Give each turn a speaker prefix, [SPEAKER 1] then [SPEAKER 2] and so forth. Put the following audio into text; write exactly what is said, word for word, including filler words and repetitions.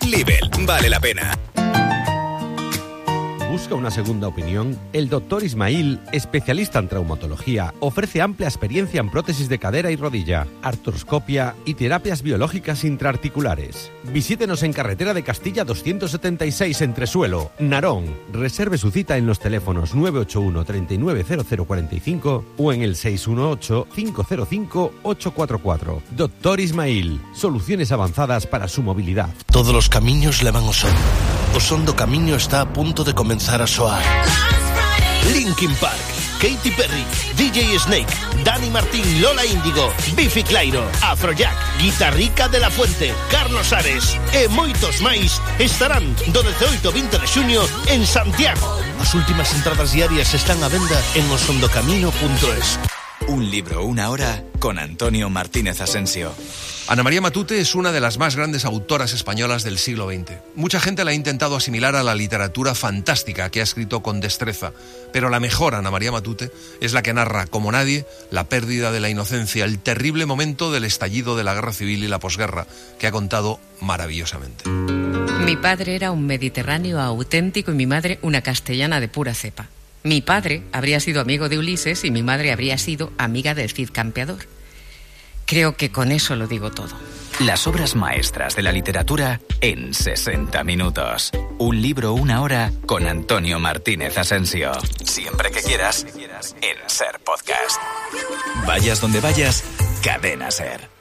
[SPEAKER 1] Lidl, vale la pena.
[SPEAKER 2] ¿Busca una segunda opinión? El doctor Ismail, especialista en traumatología, ofrece amplia experiencia en prótesis de cadera y rodilla, artroscopia y terapias biológicas intraarticulares. Visítenos en Carretera de Castilla doscientos setenta y seis, Entresuelo, Narón. Reserve su cita en los teléfonos nueve ocho uno, treinta y nueve cero cero cuarenta y cinco o en el seis uno ocho, cinco cero cinco, ocho cuatro cuatro. Doctor Ismail, soluciones avanzadas para su movilidad.
[SPEAKER 3] Todos los camiños levan ao son. O son do camiño está a punto de comenzar a soar. Linkin Park, Katy Perry, D J Snake, Dani Martín, Lola Índigo, Biffy Clyro, Afrojack, Guitarrica de la Fuente, Carlos Ares e moitos máis estarán do dezaoito ao vinte de xuño en Santiago. As últimas entradas diarias están á venda en osondocamino punto es.
[SPEAKER 1] Un libro, una hora, con Antonio Martínez Asensio.
[SPEAKER 4] Ana María Matute es una de las más grandes autoras españolas del siglo veinte. Mucha gente la ha intentado asimilar a la literatura fantástica que ha escrito con destreza, pero la mejor Ana María Matute es la que narra, como nadie, la pérdida de la inocencia, el terrible momento del estallido de la guerra civil y la posguerra, que ha contado maravillosamente.
[SPEAKER 5] Mi padre era un mediterráneo auténtico y mi madre una castellana de pura cepa. Mi padre habría sido amigo de Ulises y mi madre habría sido amiga del Cid Campeador. Creo que con eso lo digo todo.
[SPEAKER 6] Las obras maestras de la literatura en sesenta minutos. Un libro, una hora, con Antonio Martínez Asensio.
[SPEAKER 1] Siempre que quieras, en Ser Podcast. Vayas donde vayas, Cadena Ser.